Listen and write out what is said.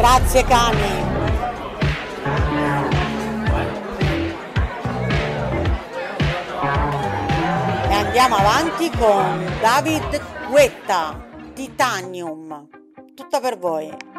Grazie cani. E andiamo avanti con David Guetta, Titanium. Tutta per voi.